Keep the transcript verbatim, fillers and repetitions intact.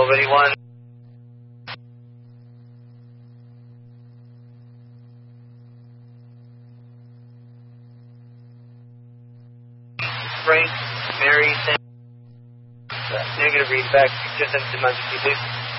Nobody won. Frank, Mary, Sam. Negative readback. Just sent to Magic, please.